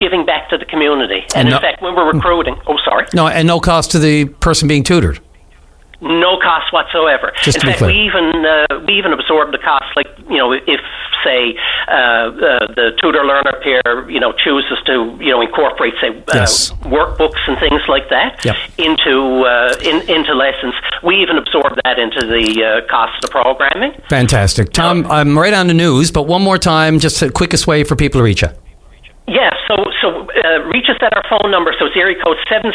giving back to the community. And in fact, when we're recruiting... Oh, sorry. No, and no cost to the person being tutored. No cost whatsoever. Just in fact, we even absorb the cost. Like, if say the tutor learner pair, chooses to incorporate say workbooks and things like that into lessons, we even absorb that into the cost of the programming. Fantastic, Tom. I'm right on the news, but one more time, just the quickest way for people to reach you. Yeah, so reach us at our phone number. So it's area code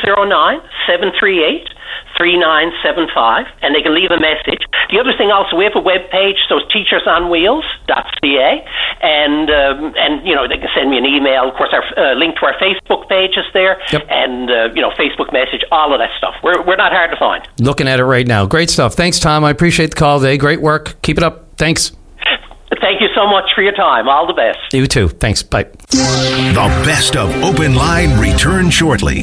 709-738-3975, and they can leave a message. The other thing also, we have a web page, so it's teachersonwheels.ca, and they can send me an email. Of course, our link to our Facebook page is there, and Facebook message, all of that stuff. We're not hard to find. Looking at it right now. Great stuff. Thanks, Tom. I appreciate the call today. Great work. Keep it up. Thanks. Thank you so much for your time. All the best. You too. Thanks. Bye. The best of Open Line returns shortly.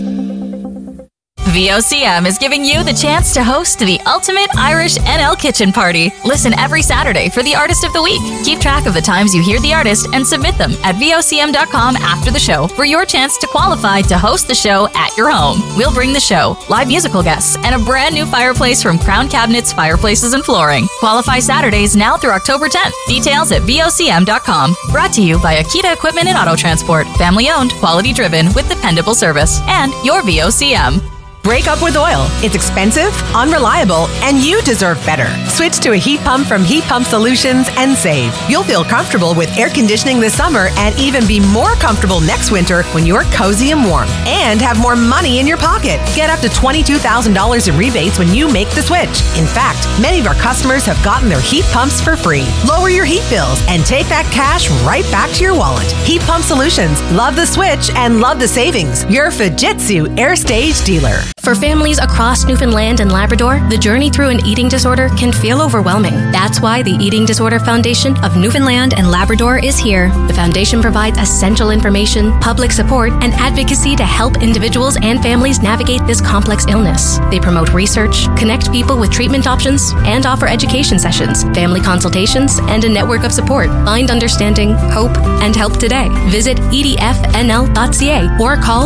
VOCM is giving you the chance to host the ultimate Irish NL Kitchen Party. Listen every Saturday for the Artist of the Week. Keep track of the times you hear the artist and submit them at VOCM.com after the show for your chance to qualify to host the show at your home. We'll bring the show, live musical guests, and a brand new fireplace from Crown Cabinets, Fireplaces, and Flooring. Qualify Saturdays now through October 10th. Details at VOCM.com. Brought to you by Akita Equipment and Auto Transport. Family owned, quality driven, with dependable service. And your VOCM. Break up with oil. It's expensive, unreliable, and you deserve better. Switch to a heat pump from Heat Pump Solutions and save. You'll feel comfortable with air conditioning this summer and even be more comfortable next winter when you're cozy and warm. And have more money in your pocket. Get up to $22,000 in rebates when you make the switch. In fact, many of our customers have gotten their heat pumps for free. Lower your heat bills and take that cash right back to your wallet. Heat Pump Solutions. Love the switch and love the savings. Your Fujitsu Air Stage dealer. For families across Newfoundland and Labrador, the journey through an eating disorder can feel overwhelming. That's why the Eating Disorder Foundation of Newfoundland and Labrador is here. The foundation provides essential information, public support, and advocacy to help individuals and families navigate this complex illness. They promote research, connect people with treatment options, and offer education sessions, family consultations, and a network of support. Find understanding, hope, and help today. Visit edfnl.ca or call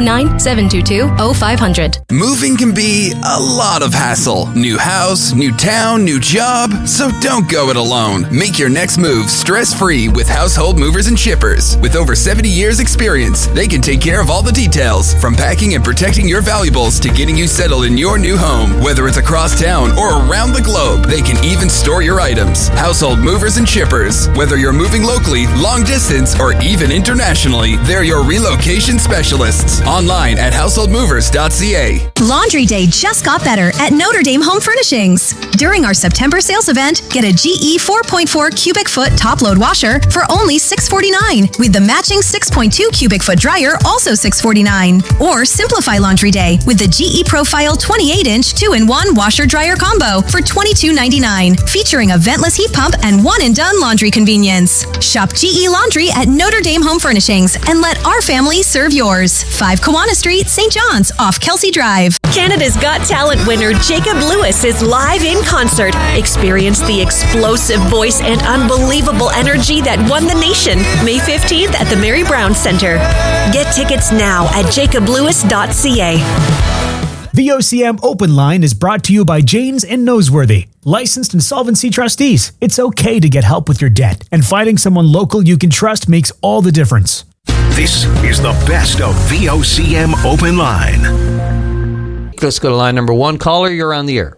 709-722-0500. Moving can be a lot of hassle. New house, new town, new job. So don't go it alone. Make your next move stress-free with Household Movers and Shippers. With over 70 years experience, they can take care of all the details, from packing and protecting your valuables to getting you settled in your new home. Whether it's across town or around the globe, they can even store your items. Household Movers and Shippers. Whether you're moving locally, long distance, or even internationally, they're your relocation specialists. Online at householdmovers.ca. Laundry Day just got better at Notre Dame Home Furnishings. During our September sales event, get a GE 4.4 cubic foot top load washer for only $649, with the matching 6.2 cubic foot dryer also $649. Or simplify Laundry Day with the GE Profile 28-inch 2-in-1 washer dryer combo for $22.99, featuring a ventless heat pump and one-and-done laundry convenience. Shop GE Laundry at Notre Dame Home Furnishings and let our family serve yours. 5 Kiwanis Street, St. John's, off Kelsey Drive. Canada's Got Talent winner Jacob Lewis is live in concert. Experience the explosive voice and unbelievable energy that won the nation. May 15th at the Mary Brown Centre. Get tickets now at jacoblewis.ca. VOCM Open Line is brought to you by Janes and Noseworthy, licensed insolvency trustees. It's okay to get help with your debt, and finding someone local you can trust makes all the difference. This is the best of VOCM Open Line. Let's go to line number 1. Caller, you're on the air.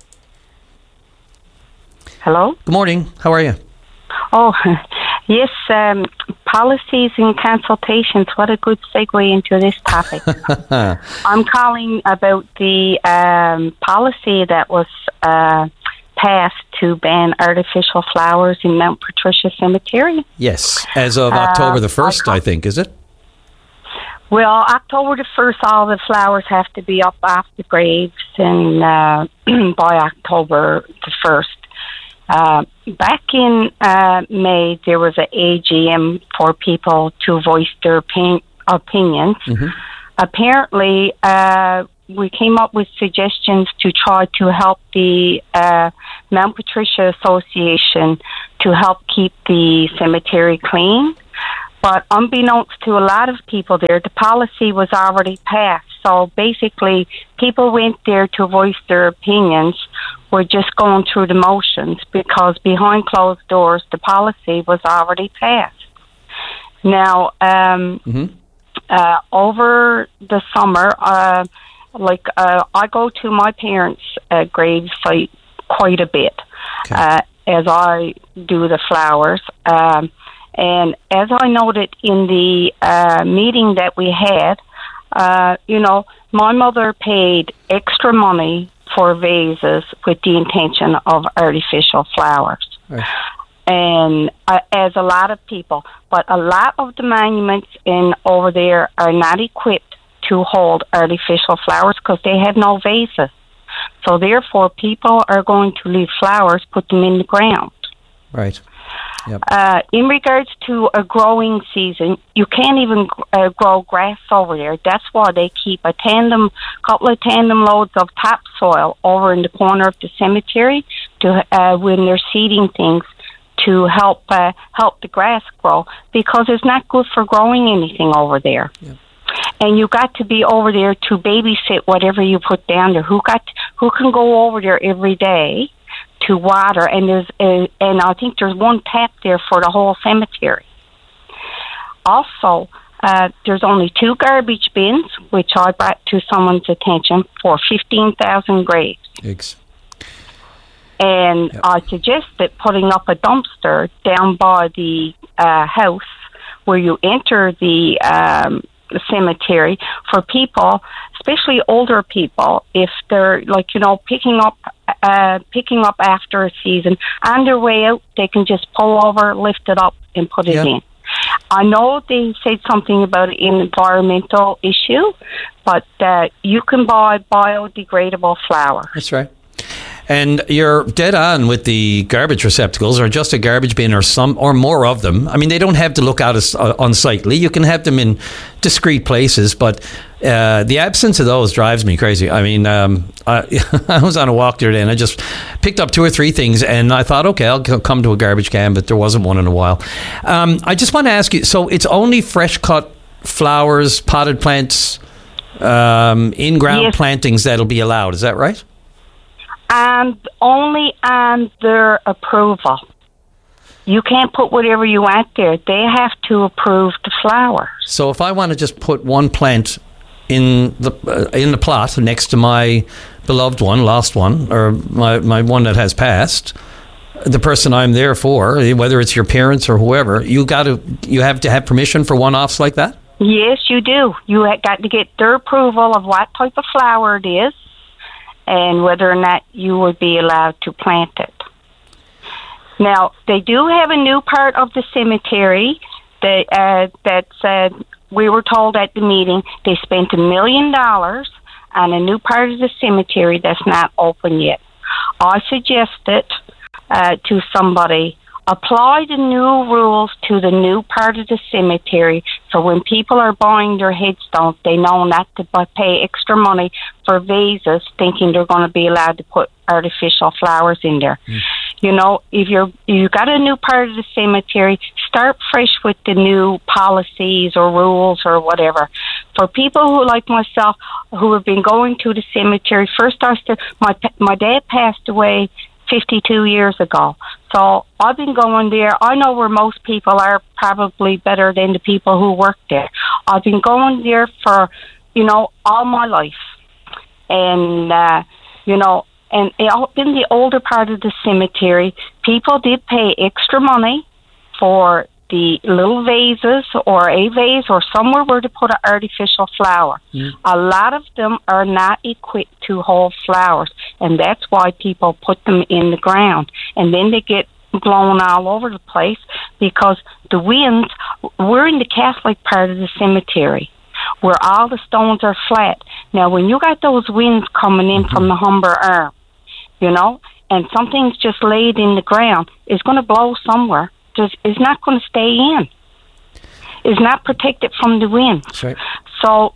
Hello? Good morning. How are you? Oh, yes, policies and consultations. What a good segue into this topic. I'm calling about the policy that was passed to ban artificial flowers in Mount Patricia Cemetery. Yes, as of October the 1st, I think, is it? Well, October the 1st, all the flowers have to be up off the graves, and by October the 1st. Back in May, there was an AGM for people to voice their opinions. Mm-hmm. Apparently, we came up with suggestions to try to help the Mount Patricia Association to help keep the cemetery clean. But unbeknownst to a lot of people there, the policy was already passed. So basically, people went there to voice their opinions. We're just going through the motions because behind closed doors, the policy was already passed. Now, over the summer, I go to my parents' grave site quite a bit as I do the flowers. And as I noted in the meeting that we had, my mother paid extra money for vases with the intention of artificial flowers. Right. And as a lot of people, but a lot of the monuments over there are not equipped to hold artificial flowers because they have no vases. So therefore, people are going to leave flowers, put them in the ground. Right. Yep. In regards to a growing season, you can't even grow grass over there. That's why they keep a couple of tandem loads of topsoil over in the corner of the cemetery to when they're seeding things to help the grass grow, because it's not good for growing anything over there. Yep. And you got to be over there to babysit whatever you put down there. Who can go over there every day to water? And I think there's one tap there for the whole cemetery. Also, there's only 2 garbage bins, which I brought to someone's attention, for 15,000 graves. Thanks. And yep. I suggested putting up a dumpster down by the house where you enter the cemetery for people, especially older people, if they're picking up after a season, on their way out they can just pull over, lift it up and put it in. I know they said something about an environmental issue, but you can buy biodegradable flowers. That's right. And you're dead on with the garbage receptacles, or just a garbage bin, or some or more of them. I mean, they don't have to look out as unsightly. You can have them in discreet places, but the absence of those drives me crazy. I mean, I was on a walk the other day, and I just picked up 2 or 3 things, and I thought, okay, I'll come to a garbage can, but there wasn't one in a while. I just want to ask you, so it's only fresh cut flowers, potted plants, in-ground plantings that'll be allowed, is that right? And only on their approval. You can't put whatever you want there. They have to approve the flowers. So if I want to just put one plant in the plot next to my beloved one, lost one, or my one that has passed, the person I'm there for, whether it's your parents or whoever, you have to have permission for one-offs like that? Yes, you do. You got to get their approval of what type of flower it is, and whether or not you would be allowed to plant it. Now, they do have a new part of the cemetery that we were told at the meeting they spent $1 million on a new part of the cemetery that's not open yet. I suggested to somebody, apply the new rules to the new part of the cemetery, so when people are buying their headstones, they know not to pay extra money for vases thinking they're going to be allowed to put artificial flowers in there. You know, if you got a new part of the cemetery, start fresh with the new policies or rules or whatever. For people who, like myself, who have been going to the cemetery, my dad passed away 52 years ago. So I've been going there. I know where most people are, probably better than the people who work there. I've been going there for, all my life. And, and in the older part of the cemetery, people did pay extra money for the little vases or a vase or somewhere where to put an artificial flower. A lot of them are not equipped to hold flowers, and that's why people put them in the ground. And then they get blown all over the place because the winds, we're in the Catholic part of the cemetery where all the stones are flat. Now, when you got those winds coming in from the Humber Arm, and something's just laid in the ground, it's going to blow somewhere. It's not going to stay in. It's not protected from the wind. Right. So,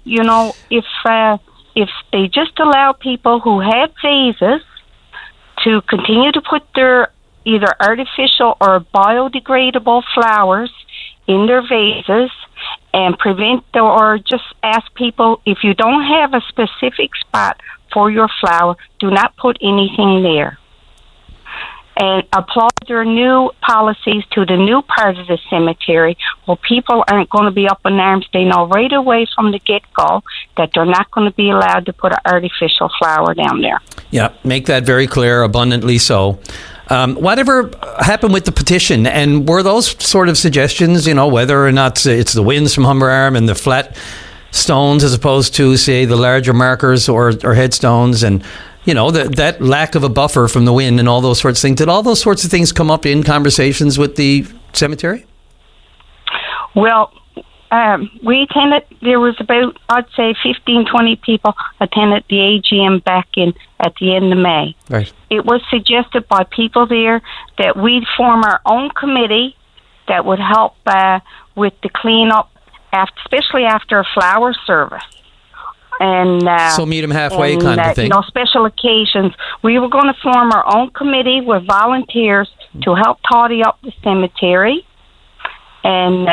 if they just allow people who have vases to continue to put their either artificial or biodegradable flowers in their vases and or just ask people, if you don't have a specific spot for your flower, do not put anything there. And apply their new policies to the new part of the cemetery, where people aren't going to be up in arms. They know right away from the get-go that they're not going to be allowed to put an artificial flower down there. Yeah, make that very clear, abundantly so. Whatever happened with the petition, and were those sort of suggestions, whether or not it's the winds from Humber Arm and the flat stones as opposed to, say, the larger markers or headstones, and that lack of a buffer from the wind and all those sorts of things. Did all those sorts of things come up in conversations with the cemetery? Well, we attended, there was about, I'd say, 15, 20 people attended the AGM back at the end of May. Right. It was suggested by people there that we'd form our own committee that would help with the cleanup, especially after a flower service. And so meet them halfway kind of thing. Special occasions. We were going to form our own committee with volunteers to help tidy up the cemetery. And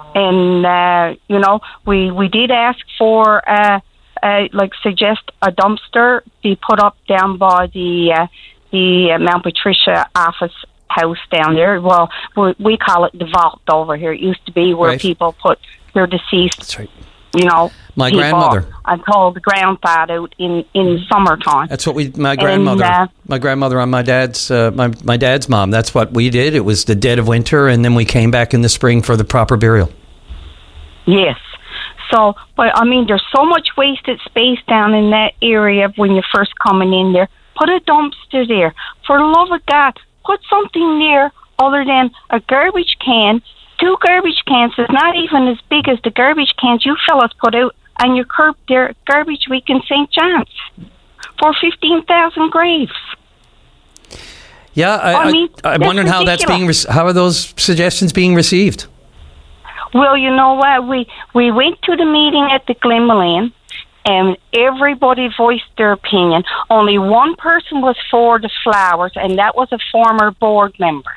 we did ask for suggest a dumpster be put up down by the Mount Patricia office house down there. Well, we call it the vault over here. It used to be where people put their deceased. That's right. My grandmother. I called the ground thawed out in summertime. That's what my grandmother on my dad's my dad's mom. That's what we did. It was the dead of winter, and then we came back in the spring for the proper burial. Yes. So, but I mean, there's so much wasted space down in that area when you're first coming in there. Put a dumpster there. For the love of God, put something there other than a garbage can. 2 garbage cans is not even as big as the garbage cans you fellas put out on your curb there, Garbage Week in St. John's, for 15,000 graves. Yeah, I'm wondering how that's how are those suggestions being received? Well, you know what? We went to the meeting at the Glenmullen, and everybody voiced their opinion. Only one person was for the flowers, and that was a former board member.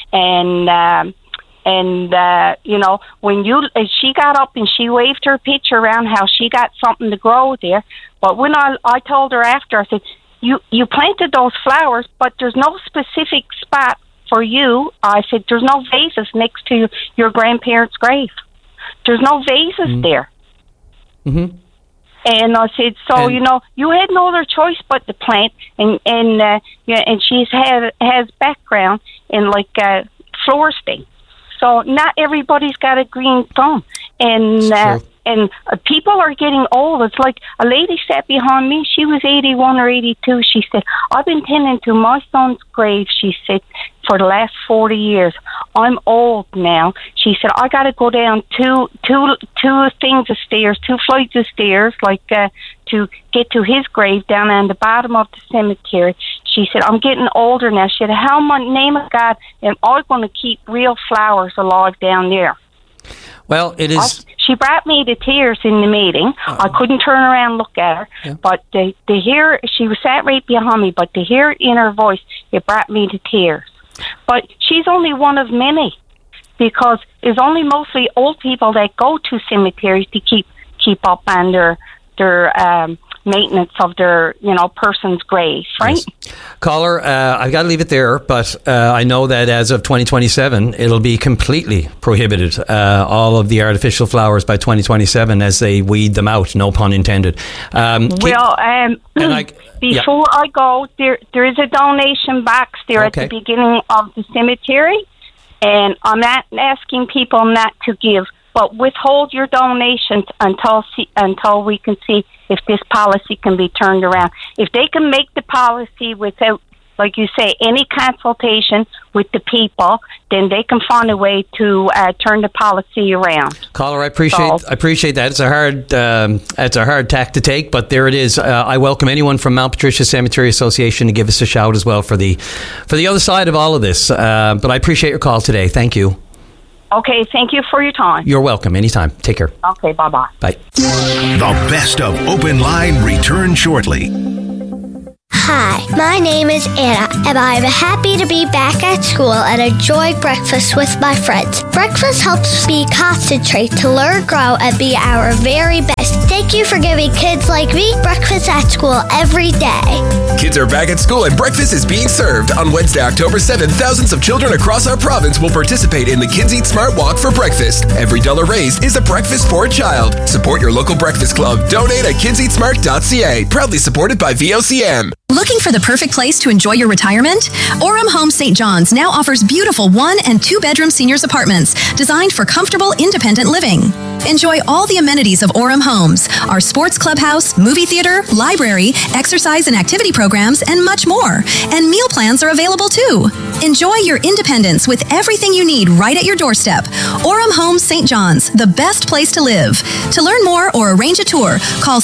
When she got up and she waved her picture around how she got something to grow there. But when I told her after, I said, you planted those flowers, but there's no specific spot for you. I said, there's no vases next to your grandparents' grave. There's no vases there. Mm-hmm. And I said, you had no other choice but to plant. And she has background in floristing. So not everybody's got a green thumb, and people are getting old. It's like a lady sat behind me. She was 81 or 82. She said, "I've been tending to my son's grave," she said, "for the last 40 years. I'm old now." She said, "I got to go down two things of stairs, 2 flights of stairs, to get to his grave down on the bottom of the cemetery." She said, "I'm getting older now." She said, "How, in the name of God, am I going to keep real flowers alive down there?" Well, it is. She brought me to tears in the meeting. I couldn't turn around and look at her, but to hear, she was sat right behind me, but to hear it in her voice, it brought me to tears. But she's only one of many, because it's only mostly old people that go to cemeteries to keep up on their maintenance of their person's grave, right? Yes. Caller, I've got to leave it there, but I know that as of 2027 it'll be completely prohibited, all of the artificial flowers by 2027, as they weed them out, no pun intended. Before I go, there is a donation box there at the beginning of the cemetery, and I'm not asking people not to give, but withhold your donations until we can see if this policy can be turned around. If they can make the policy without, like you say, any consultation with the people, then they can find a way to turn the policy around. Caller, I appreciate that. It's a hard tack to take, but there it is. I welcome anyone from Mount Patricia Cemetery Association to give us a shout as well for the other side of all of this. But I appreciate your call today. Thank you. Okay, thank you for your time. You're welcome. Anytime. Take care. Okay, bye-bye. Bye. The best of Open Line returns shortly. Hi, my name is Anna, and I'm happy to be back at school and enjoy breakfast with my friends. Breakfast helps me concentrate to learn, grow, and be our very best. Thank you for giving kids like me breakfast at school every day. Kids are back at school and breakfast is being served. On Wednesday, October 7th, thousands of children across our province will participate in the Kids Eat Smart Walk for breakfast. Every dollar raised is a breakfast for a child. Support your local breakfast club. Donate at kidseatsmart.ca. Proudly supported by VOCM. Looking for the perfect place to enjoy your retirement? Orem Home St. John's now offers beautiful 1 and 2 bedroom seniors apartments designed for comfortable, independent living. Enjoy all the amenities of Orem Homes, our sports clubhouse, movie theater, library, exercise and activity programs, and much more. And meal plans are available too. Enjoy your independence with everything you need right at your doorstep. Orem Homes St. John's, the best place to live. To learn more or arrange a tour, call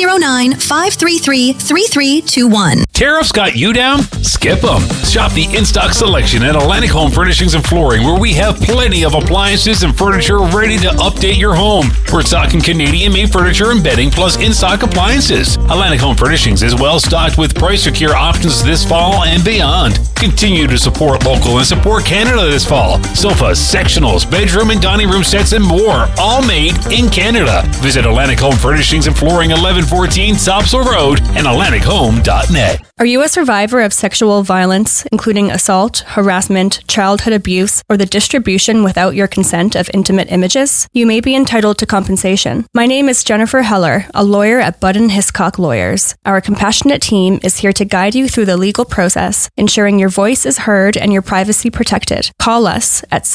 709-533-3321. Tariffs got you down? Skip them. Shop the in-stock selection at Atlantic Home Furnishings and Flooring, where we have plenty of appliances and furniture ready to update your home. We're stocking Canadian-made furniture and bedding, plus in-stock appliances. Atlantic Home Furnishings is well stocked with price-secure options this fall and beyond. Continue to support local and support Canada this fall. Sofas, sectionals, bedroom and dining room sets, and more, all made in Canada. Visit Atlantic Home Furnishings and Flooring, 1114 Sopswell Road, and AtlanticHome.net. Are you a survivor of sexual violence, including assault, harassment, childhood abuse, or the distribution without your consent of intimate images? You may be entitled to compensation. My name is Jennifer Heller, a lawyer at Budden Hiscock Lawyers. Our compassionate team is here to guide you through the legal process, ensuring your voice is heard and your privacy protected. Call us at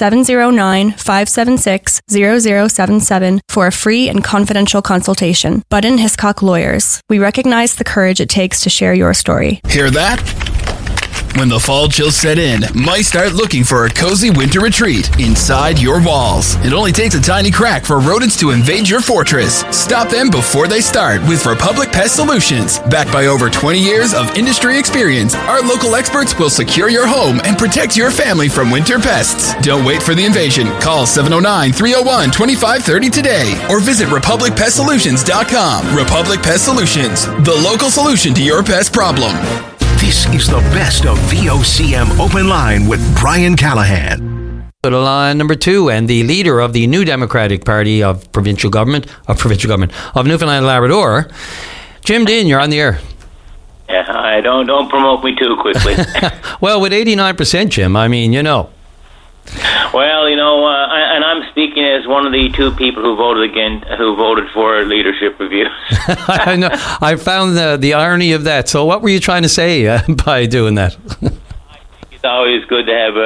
709-576-0077 for a free and confidential consultation. Budden Hiscock Lawyers. We recognize the courage it takes to share your story. Hear that? When the fall chills set in, might start looking for a cozy winter retreat inside your walls. It only takes a tiny crack for rodents to invade your fortress. Stop them before they start with Republic Pest Solutions. Backed by over 20 years of industry experience, our local experts will secure your home and protect your family from winter pests. Don't wait for the invasion. Call 709-301-2530 today or visit RepublicPestSolutions.com. Republic Pest Solutions, the local solution to your pest problem. This is the best of VOCM Open Line with Brian Callahan. Go to line number 2, and the leader of the New Democratic Party of Provincial Government of Newfoundland and Labrador, Jim Dean, you're on the air. Yeah, I don't promote me too quickly. Well, with 89%, Jim, I mean, you know. Well, you know, and I'm speaking as one of the 2 people who voted for leadership reviews. I know. I found the irony of that. So, what were you trying to say by doing that? It's always good to have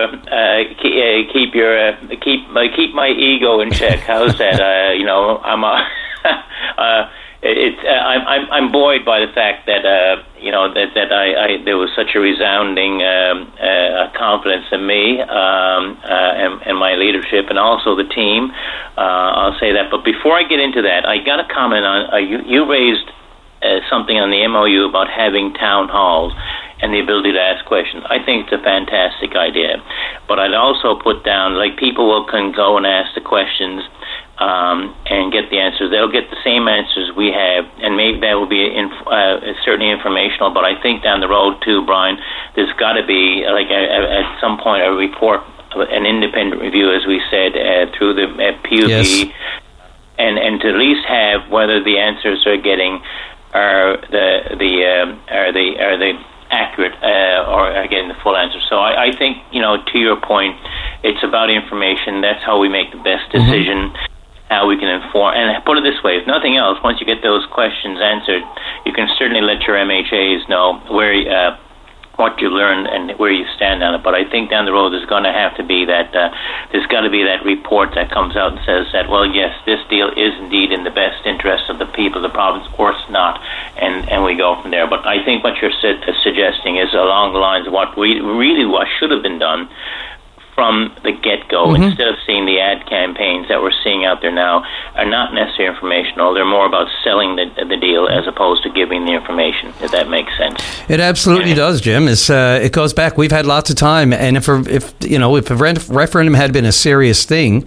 keep my ego in check. How's that? You know, I'm buoyed by the fact that you know that there was such a resounding confidence in me and my leadership, and also the team. I'll say that. But before I get into that, I got to comment on you raised something on the MOU about having town halls and the ability to ask questions. I think it's a fantastic idea. But I'd also put down, like, people can go and ask the questions and get the answers. They'll get the same answers we have, and maybe that will be certainly informational. But I think down the road too, Brian, there's got to be, like, at some point, a report, an independent review, as we said, through the PUB, yes. and to at least have whether the answers are getting are they accurate or are getting the full answer. So I think, you know, to your point, it's about information. That's how we make the best decision. How we can inform, and put it this way, if nothing else, once you get those questions answered, you can certainly let your MHAs know where what you learned and where you stand on it. But I think down the road there's going to have to be that there's got to be that report that comes out and says that, well, yes, this deal is indeed in the best interest of the people of the province, or it's not, and we go from there. But I think what you're suggesting is along the lines of what should have been done from the get-go, instead of seeing the ad campaigns that we're seeing out there now, are not necessarily informational. They're more about selling the deal as opposed to giving the information, if that makes sense. It absolutely does, Jim. It goes back. We've had lots of time, and if a referendum had been a serious thing,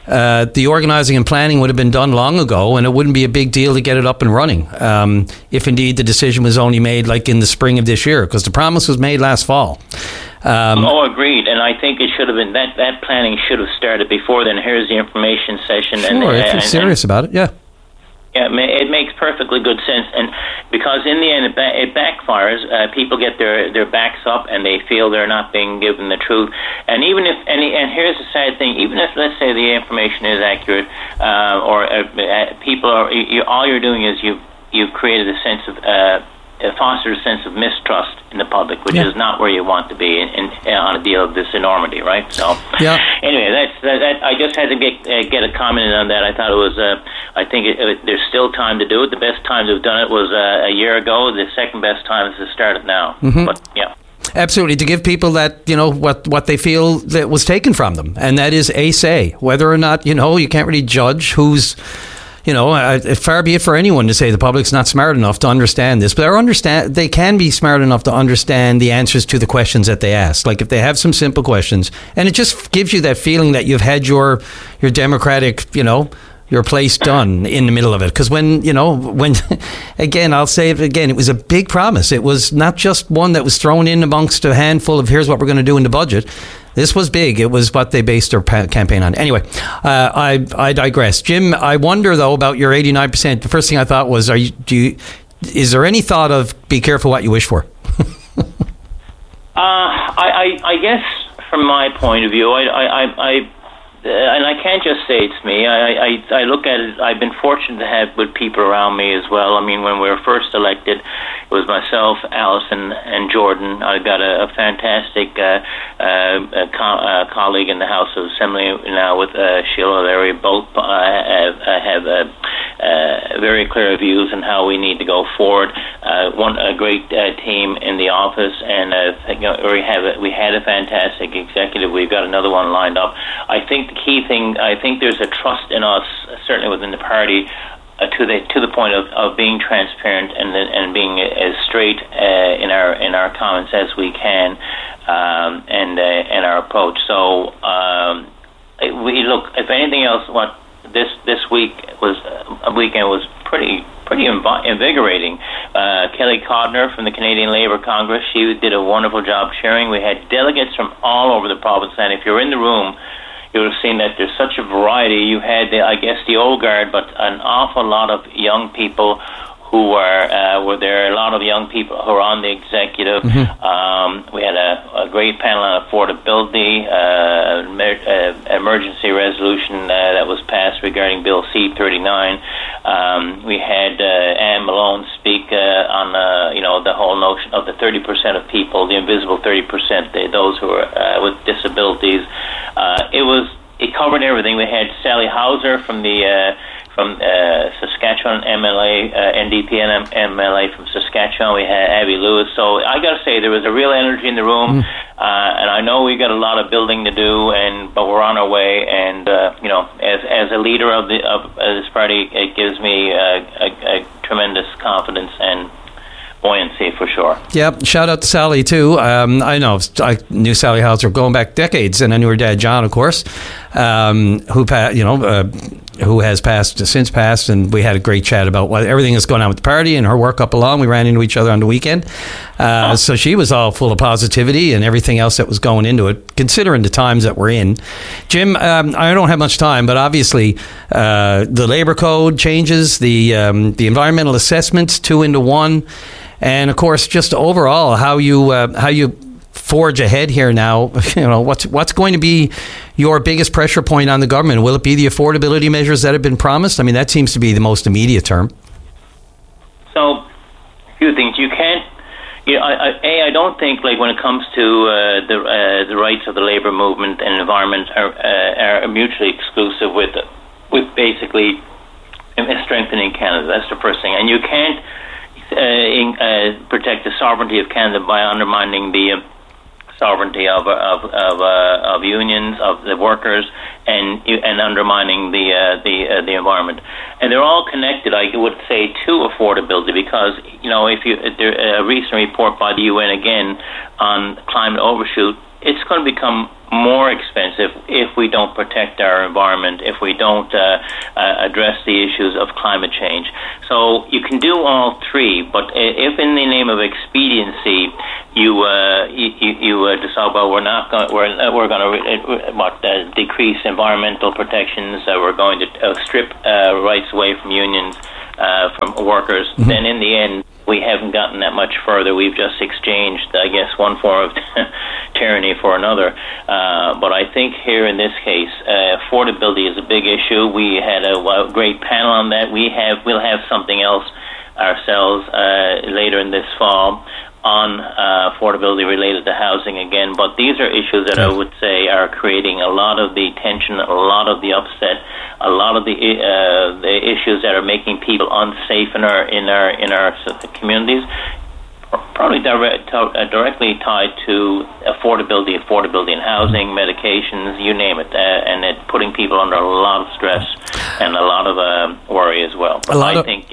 the organising and planning would have been done long ago, and it wouldn't be a big deal to get it up and running if indeed the decision was only made like in the spring of this year, because the promise was made last fall. Agreed. And I think it should have been that planning should have started before then. Here's the information session. Sure, if you're serious about it, yeah. Yeah, it makes perfectly good sense, and because in the end it backfires. People get their backs up, and they feel they're not being given the truth. And even if and here's the sad thing: even if, let's say, the information is accurate, or people are, all you're doing is you've created a sense of fostered a sense of mistrust in the public, which is not where you want to be on a deal of this enormity, right? So, anyway, that I just had to get a comment on that. I thought it was. I think there's still time to do it. The best time to have done it was a year ago. The second best time is to start it now. Mm-hmm. But yeah. Absolutely, to give people that, what they feel that was taken from them, and that is a say. Whether or not, you can't really judge who's. Far be it for anyone to say the public's not smart enough to understand this, but they can be smart enough to understand the answers to the questions that they ask. Like if they have some simple questions, and it just gives you that feeling that you've had your democratic, your place done in the middle of it. Because when again, I'll say it again, it was a big promise. It was not just one that was thrown in amongst a handful of here's what we're going to do in the budget. This was big. It was what they based their campaign on. Anyway, I digress. Jim, I wonder, though, about your 89%. The first thing I thought was, is there any thought of be careful what you wish for? I guess from my point of view, and I can't just say it's me. I look at it. I've been fortunate to have good people around me as well. I mean, when we were first elected, it was myself, Alison, and Jordan. I got a fantastic colleague in the House of Assembly now with Sheila O'Leary. Both have very clear views on how we need to go forward. A great team in the office, and we had a fantastic executive. We've got another one lined up. I think the key thing, I think there's a trust in us, certainly within the party, to the point of being transparent and being as straight in our comments as we can, and our approach. So we look. If anything else, what this weekend was pretty invigorating. Kelly Codner from the Canadian Labour Congress, she did a wonderful job chairing. We had delegates from all over the province, and if you're in the room, you would have seen that there's such a variety. You had, the old guard, but an awful lot of young people who were there. A lot of young people who are on the executive. Mm-hmm. We had a great panel on affordability, emergency resolution that was passed regarding Bill C-39. We had Anne Malone speak on the whole notion of the 30% of people, the invisible 30%, those who are with disabilities. It covered everything. We had Sally Hauser from Saskatchewan MLA, NDP MLA from Saskatchewan. We had Abby Lewis. So I got to say, there was a real energy in the room, and I know we got a lot of building to do, but we're on our way. And as a leader of this party, it gives me a tremendous confidence and buoyancy for sure. Yep, shout out to Sally too. I knew Sally Hauser going back decades, and I knew her dad John, of course, who has since passed, and we had a great chat about everything that's going on with the party and her work up along. We ran into each other on the weekend, so she was all full of positivity and everything else that was going into it, considering the times that we're in. Jim, I don't have much time, but obviously the Labour Code changes, the environmental assessments 2 into 1. And of course, just overall, how you forge ahead here now. What's going to be your biggest pressure point on the government? Will it be the affordability measures that have been promised? I mean, that seems to be the most immediate term. So, a few things. You can't. I don't think when it comes to the rights of the labour movement and environment are mutually exclusive with basically strengthening Canada. That's the first thing, and you can't protect the sovereignty of Canada by undermining the sovereignty of unions, of the workers, and undermining the environment. And they're all connected, I would say, to affordability, because a recent report by the UN again on climate overshoot it's going to become more expensive if we don't protect our environment, if we don't address the issues of climate change. So you can do all three, but if in the name of expediency you decide, well, we're going to decrease environmental protections, we're going to strip rights away from unions, from workers, then in the end we haven't gotten that much further. We've just exchanged, I guess, one form of tyranny for another. But I think here in this case, affordability is a big issue. We had a great panel on that. We'll have something else ourselves later in this fall on affordability related to housing again. But these are issues that I would say are creating a lot of the tension, a lot of the upset, a lot of the issues that are making people unsafe in our communities. Probably directly tied to affordability in housing, medications, you name it, and it putting people under a lot of stress and a lot of worry as well. But I think,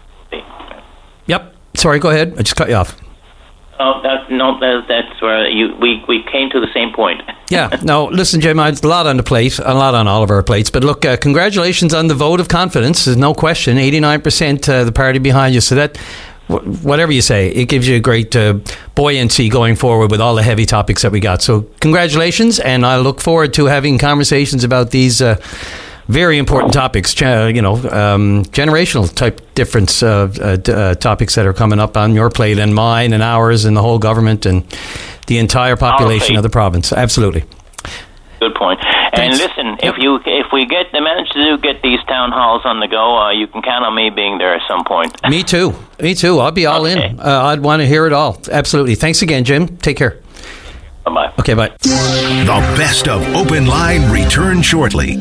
Yep. Sorry, go ahead. I just cut you off. Oh, that's where we came to the same point. Yeah. No, listen, Jim, it's a lot on the plate, a lot on all of our plates. But look, congratulations on the vote of confidence. There's no question. 89% the party behind you. So that, whatever you say, it gives you a great buoyancy going forward with all the heavy topics that we got. So congratulations, and I look forward to having conversations about these very important topics, generational type difference topics that are coming up on your plate and mine and ours and the whole government and the entire population of the province. Absolutely. Good point. Thanks. And listen, if we manage to get these town halls on the go, you can count on me being there at some point. Me too. I'll be all in. I'd want to hear it all. Absolutely. Thanks again, Jim. Take care. Bye-bye. Okay, bye. The best of Open Line returns shortly.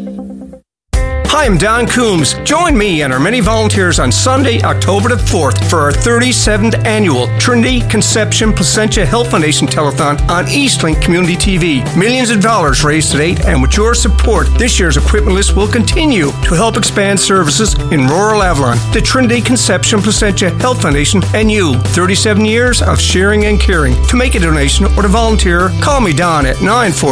Hi, I'm Don Coombs. Join me and our many volunteers on Sunday, October the 4th for our 37th annual Trinity Conception Placentia Health Foundation Telethon on Eastlink Community TV. Millions of dollars raised to date, and with your support, this year's equipment list will continue to help expand services in rural Avalon. The Trinity Conception Placentia Health Foundation and you. 37 years of sharing and caring. To make a donation or to volunteer, call me Don at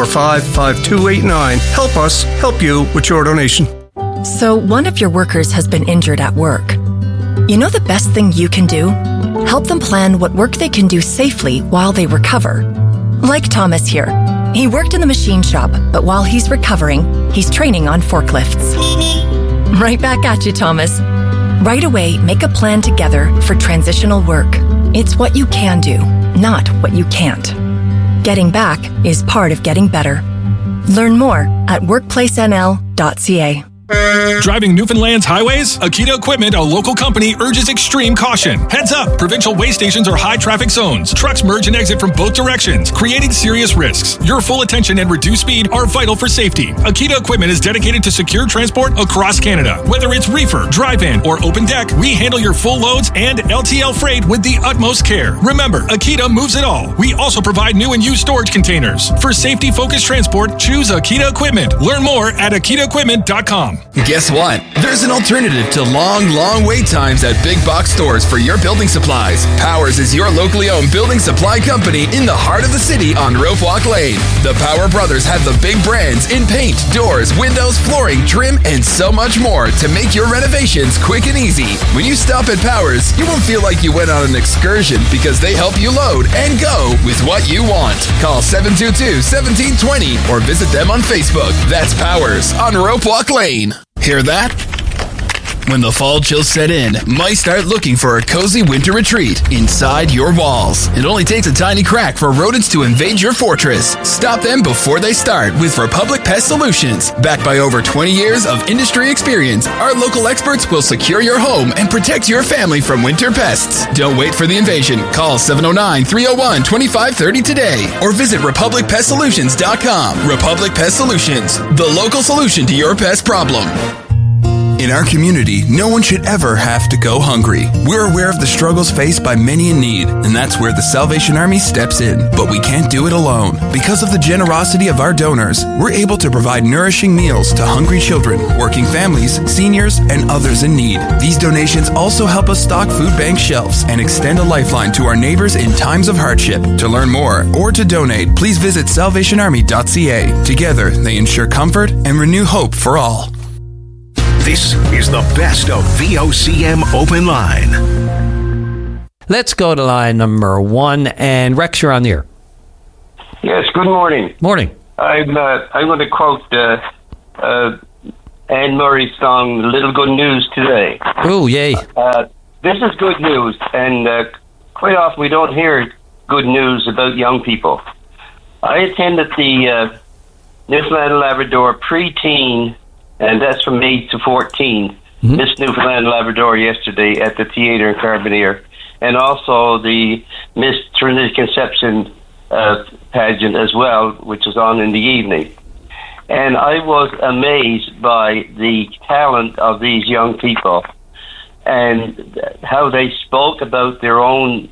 945-5289. Help us help you with your donation. So one of your workers has been injured at work. You know the best thing you can do? Help them plan what work they can do safely while they recover. Like Thomas here. He worked in the machine shop, but while he's recovering, he's training on forklifts. Right back at you, Thomas. Right away, make a plan together for transitional work. It's what you can do, not what you can't. Getting back is part of getting better. Learn more at workplacenl.ca. Driving Newfoundland's highways? Akita Equipment, a local company, urges extreme caution. Heads up! Provincial way stations are high traffic zones. Trucks merge and exit from both directions, creating serious risks. Your full attention and reduced speed are vital for safety. Akita Equipment is dedicated to secure transport across Canada. Whether it's reefer, drive-in, or open deck, we handle your full loads and LTL freight with the utmost care. Remember, Akita moves it all. We also provide new and used storage containers. For safety-focused transport, choose Akita Equipment. Learn more at akitaequipment.com. Guess what? There's an alternative to long wait times at big box stores for your building supplies. Powers is your locally owned building supply company in the heart of the city on Rope Walk Lane. The Power Brothers have the big brands in paint, doors, windows, flooring, trim, and so much more to make your renovations quick and easy. When you stop at Powers, you won't feel like you went on an excursion because they help you load and go with what you want. Call 722-1720 or visit them on Facebook. That's Powers on Rope Walk Lane. Hear that? When the fall chills set in, might start looking for a cozy winter retreat inside your walls. It only takes a tiny crack for rodents to invade your fortress. Stop them before they start with Republic Pest Solutions. Backed by over 20 years of industry experience, our local experts will secure your home and protect your family from winter pests. Don't wait for the invasion. Call 709-301-2530 today or visit RepublicPestSolutions.com. Republic Pest Solutions, the local solution to your pest problem. In our community, no one should ever have to go hungry. We're aware of the struggles faced by many in need, and that's where the Salvation Army steps in. But we can't do it alone. Because of the generosity of our donors, we're able to provide nourishing meals to hungry children, working families, seniors, and others in need. These donations also help us stock food bank shelves and extend a lifeline to our neighbors in times of hardship. To learn more or to donate, please visit salvationarmy.ca. Together, they ensure comfort and renew hope for all. This is the best of VOCM Open Line. Let's go to line number 1. And Rex, you're on the air. Yes, good morning. Morning. I'm going to quote Anne Murray's song, Little Good News Today. Oh, yay. This is good news, and quite often we don't hear good news about young people. I attended the Newfoundland and Labrador preteen, and that's from 8 to 14, Miss Newfoundland and Labrador yesterday at the theatre in Carbonear, and also the Miss Trinity Conception pageant as well, which was on in the evening. And I was amazed by the talent of these young people and how they spoke about their own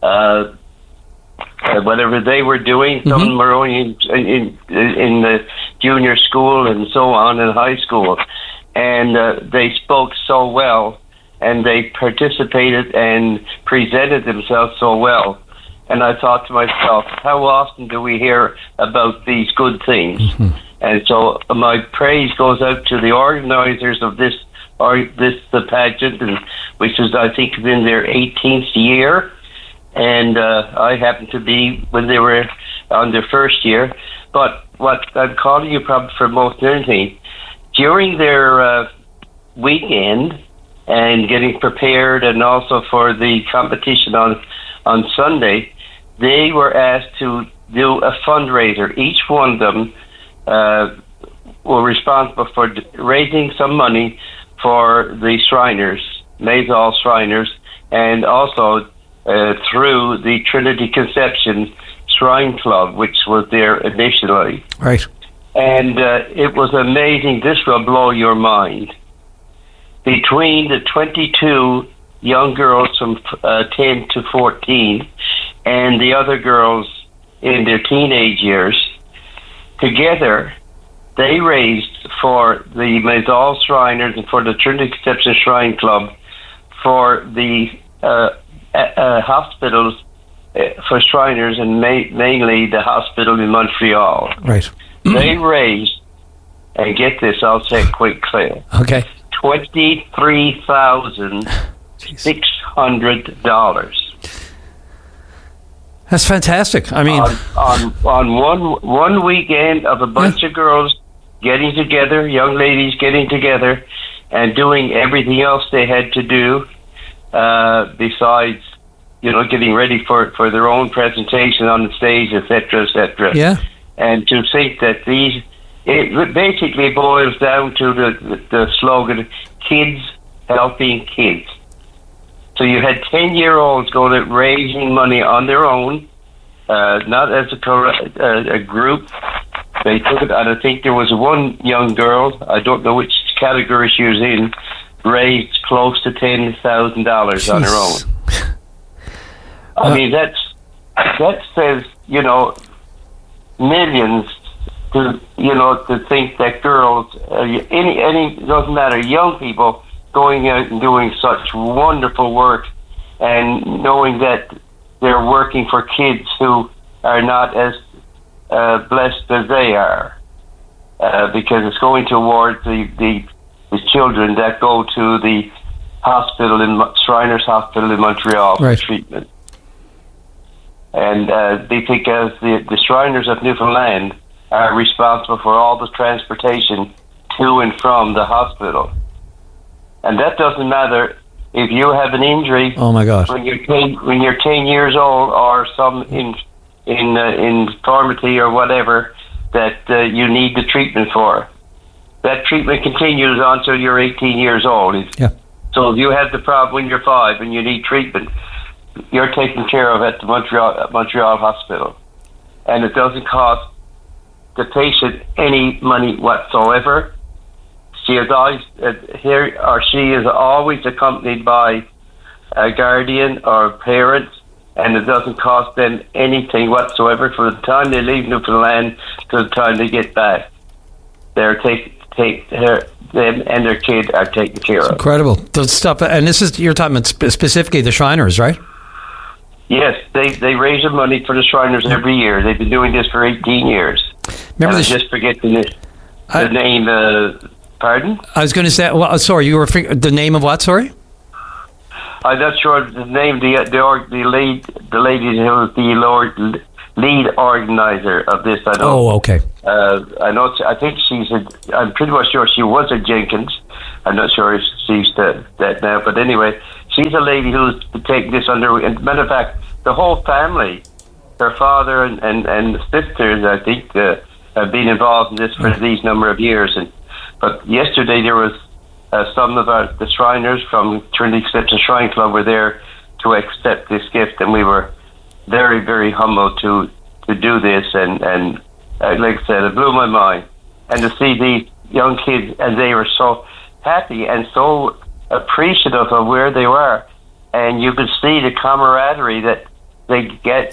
whatever they were doing. Some of them were only in the junior school and so on in high school. And they spoke so well, and they participated and presented themselves so well. And I thought to myself, how often do we hear about these good things? And so my praise goes out to the organizers of the pageant, and which is, I think, in their 18th year. And I happened to be when they were on their first year. But what I'm calling you probably for most anything, during their weekend and getting prepared, and also for the competition on Sunday, they were asked to do a fundraiser. Each one of them were responsible for raising some money for the Shriners, Maythall Shriners, and also through the Trinity Conception Shrine Club, which was there initially. Right. And it was amazing. This will blow your mind. Between the 22 young girls from 10 to 14 and the other girls in their teenage years, together they raised for the Maythall Shriners and for the Trinity Conception Shrine Club for the hospitals for Shriners, and mainly the hospital in Montreal. Right. They raised, and get this, I'll say it quite clear. Okay. $23,600. That's fantastic. I mean, on one weekend of a bunch of girls getting together, young ladies getting together, and doing everything else they had to do, besides, getting ready for their own presentation on the stage, etc., etc. Yeah. And to think that it basically boils down to the slogan, kids helping kids. So you had 10-year-olds going out raising money on their own, not as a group. They took it, and I think there was one young girl, I don't know which category she was in, raised close to $10,000 on her own. I mean, that says, millions to think that girls, any doesn't matter, young people going out and doing such wonderful work, and knowing that they're working for kids who are not as blessed as they are, because it's going towards the children that go to the hospital Shriners Hospital in Montreal for treatment. And because the Shriners of Newfoundland are responsible for all the transportation to and from the hospital. And that doesn't matter if you have an injury. Oh my gosh! When you're 10 years old, or some infirmity or whatever that you need the treatment for. That treatment continues until you're 18 years old. Yeah. So if you have the problem when you're 5 and you need treatment, you're taken care of at the Montreal Hospital, and it doesn't cost the patient any money whatsoever. she is always she is always accompanied by a guardian or parent, and it doesn't cost them anything whatsoever from the time they leave Newfoundland to the time they get back. They're them and their kid are taken care of. Incredible. The stuff, and this is, you're talking about specifically the Shriners, right? Yes, they raise the money for the Shriners every year. They've been doing this for 18 years. Remember, I just forget the name. Pardon? I was going to say, well, sorry, you were the name of what? Sorry. I'm not sure the name. The lady who was the lead organizer of this. I know. Oh, okay. I know. I think I'm pretty much sure she was at Jenkins. I'm not sure if she's that now, but anyway, she's a lady who's taking this under. And matter of fact, the whole family, her father and sisters, I think, have been involved in this for these number of years. But yesterday there was some of the Shriners from Trinity Conception Shrine Club were there to accept this gift, and we were very, very humbled to do this. And like I said, it blew my mind. And to see these young kids, and they were so happy and so appreciative of where they were, and you could see the camaraderie that they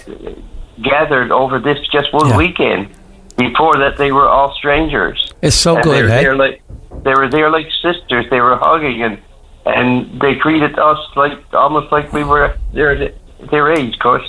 gathered over this just one weekend. Before that, they were all strangers. It's so good, they were there like sisters. They were hugging, and they treated us almost like we were their age, of course.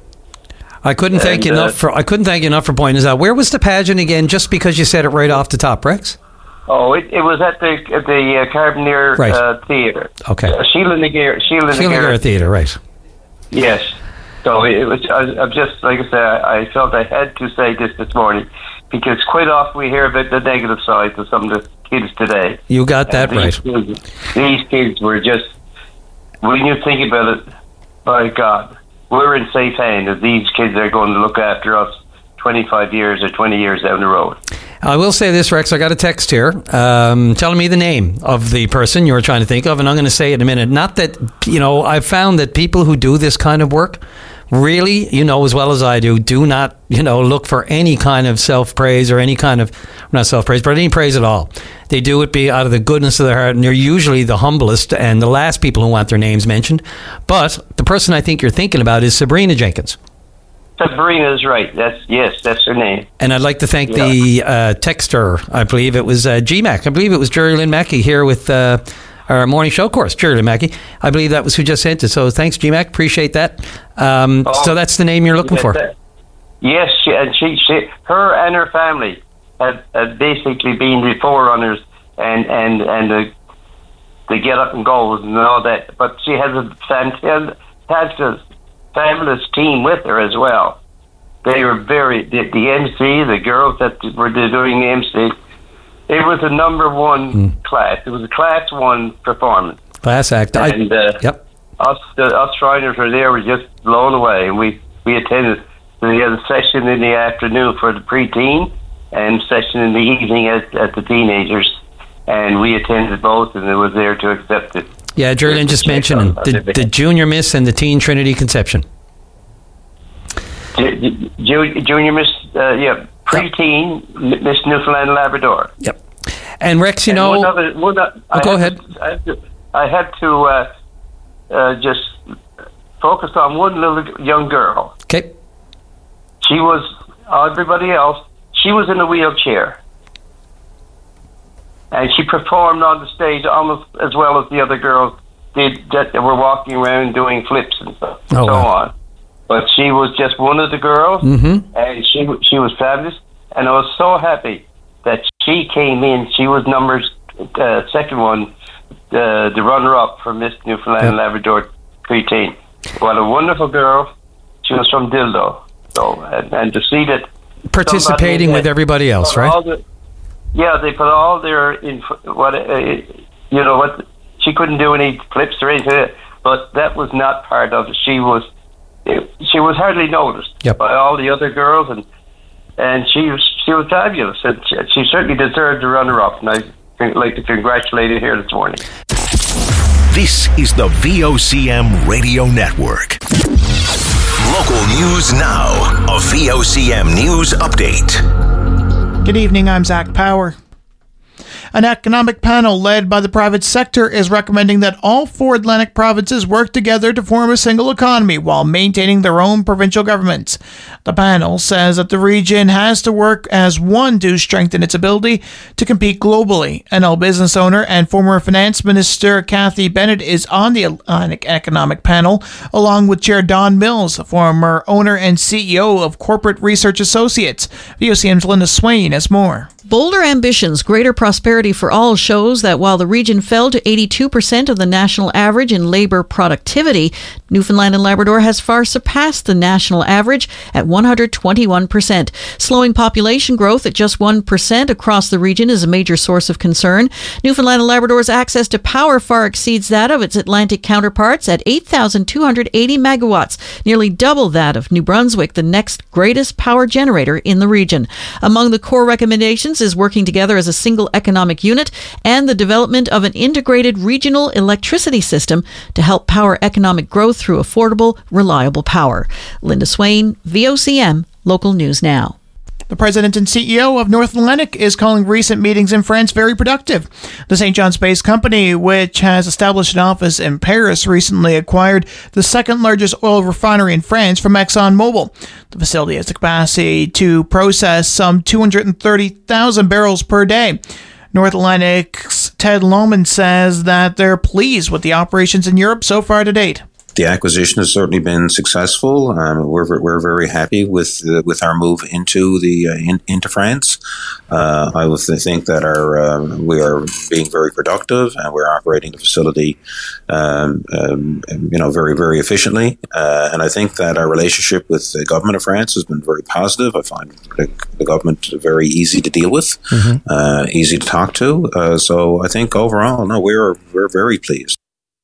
I couldn't thank you enough for pointing this out. Where was the pageant again? Just because you said it right off the top, Rex. Oh, it was at the Carbonear Theatre. Okay. Sheila Nagara Theatre, right? Yes. So it was. I'm just like I said. I felt I had to say this morning because quite often we hear about the negative side of some of the kids today. You got that right. These kids were just. When you think about it, by God, we're in safe hands. If these kids are going to look after us 25 years or 20 years down the road. I will say this, Rex. I got a text here telling me the name of the person you were trying to think of, and I'm going to say it in a minute. Not that, I've found that people who do this kind of work really, as well as I do not, look for any kind of self-praise or any kind of, not self-praise, but any praise at all. They do it out of the goodness of their heart, and they're usually the humblest and the last people who want their names mentioned. But the person I think you're thinking about is Sabrina Jenkins. Sabrina is right. That's her name. And I'd like to thank the texter. I believe it was GMAC. I believe it was Jerry Lynn Mackey here with our morning show course. Jerry Lynn Mackey. I believe that was who just sent it. So thanks, GMAC. Appreciate that. So that's the name you're looking for. Yes, her and her family have basically been the forerunners and the get up and goes and all that. But she has a fabulous team with her as well. They were the MC, the girls that were doing the MC. It was a number one class. It was a class 1 performance. Class act. And us Shriners were there. Were just blown away. And we attended. We had a session in the afternoon for the preteen and session in the evening at the teenagers. And we attended both, and it was there to accept it. Yeah, Jerlyn just mentioned the Junior Miss and the Teen Trinity Conception. Junior Miss, preteen Miss Newfoundland and Labrador. Yep. And Rex, go ahead. I had to just focus on one little young girl. Okay. She was everybody else. She was in a wheelchair. And she performed on the stage almost as well as the other girls did that were walking around doing flips and stuff on. But she was just one of the girls, and she was fabulous. And I was so happy that she came in. She was second one, the runner-up for Miss Newfoundland and Labrador preteen. What a wonderful girl. She was from Dildo. So, and to see that... Participating with everybody else, right? They put all their she couldn't do any flips or anything, but that was not part of it. She was hardly noticed by all the other girls, and she was fabulous, and she certainly deserved the runner-up. And I'd like to congratulate her here this morning. This is the VOCM Radio Network. Local news now. A VOCM news update. Good evening, I'm Zach Power. An economic panel led by the private sector is recommending that all 4 Atlantic provinces work together to form a single economy while maintaining their own provincial governments. The panel says that the region has to work as one to strengthen its ability to compete globally. NL business owner and former finance minister Cathy Bennett is on the Atlantic Economic Panel, along with Chair Don Mills, former owner and CEO of Corporate Research Associates. VOCM's Linda Swain has more. Bolder ambitions, greater prosperity for all shows that while the region fell to 82% of the national average in labor productivity, Newfoundland and Labrador has far surpassed the national average at 121%. Slowing population growth at just 1% across the region is a major source of concern. Newfoundland and Labrador's access to power far exceeds that of its Atlantic counterparts at 8,280 megawatts, nearly double that of New Brunswick, the next greatest power generator in the region. Among the core recommendations is working together as a single economic unit and the development of an integrated regional electricity system to help power economic growth through affordable, reliable power. Linda Swain, VOCM, Local News Now. The president and CEO of North Atlantic is calling recent meetings in France very productive. The St. John's-based company, which has established an office in Paris, recently acquired the second largest oil refinery in France from ExxonMobil. The facility has the capacity to process some 230,000 barrels per day. North Atlantic's Ted Lohman says that they're pleased with the operations in Europe so far to date. The acquisition has certainly been successful. We're very happy with our move into into France. I would think that we are being very productive and we're operating the facility, very, very efficiently. And I think that our relationship with the government of France has been very positive. I find the government very easy to deal with, easy to talk to. So I think overall, we're very pleased.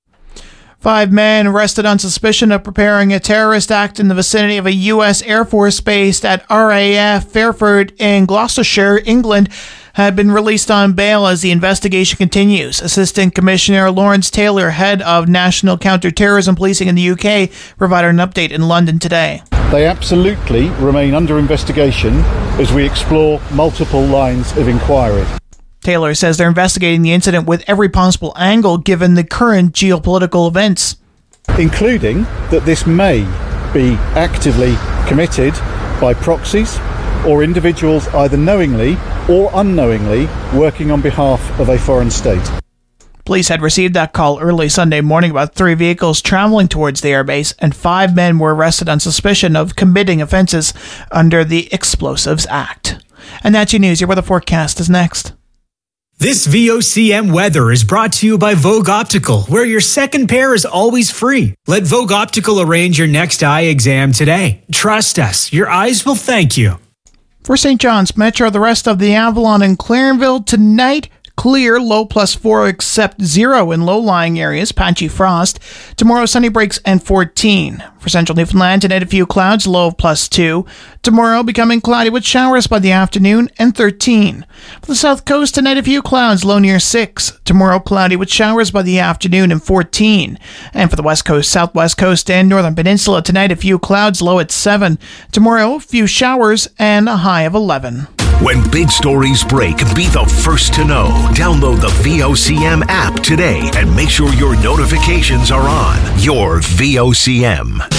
5 men arrested on suspicion of preparing a terrorist act in the vicinity of a U.S. Air Force base at RAF Fairford in Gloucestershire, England, had been released on bail as the investigation continues. Assistant Commissioner Lawrence Taylor, head of National Counter-Terrorism Policing in the UK, provided an update in London today. They absolutely remain under investigation as we explore multiple lines of inquiry. Taylor says they're investigating the incident with every possible angle given the current geopolitical events, including that this may be actively committed by proxies or individuals either knowingly or unknowingly working on behalf of a foreign state. Police had received that call early Sunday morning about 3 vehicles traveling towards the airbase, and 5 men were arrested on suspicion of committing offenses under the Explosives Act. And that's your news. Your weather forecast is next. This VOCM weather is brought to you by Vogue Optical, where your second pair is always free. Let Vogue Optical arrange your next eye exam today. Trust us, your eyes will thank you. For St. John's Metro, the rest of the Avalon and Clarenville tonight, clear, low +4 except 0 in low-lying areas, patchy frost. Tomorrow, sunny breaks and 14. For central Newfoundland, tonight a few clouds, low of +2. Tomorrow, becoming cloudy with showers by the afternoon and 13. For the south coast, tonight a few clouds, low near 6. Tomorrow, cloudy with showers by the afternoon and 14. And for the west coast, southwest coast, and northern peninsula, tonight a few clouds, low at 7. Tomorrow, a few showers and a high of 11. When big stories break, be the first to know. Download the VOCM app today and make sure your notifications are on. Your VOCM.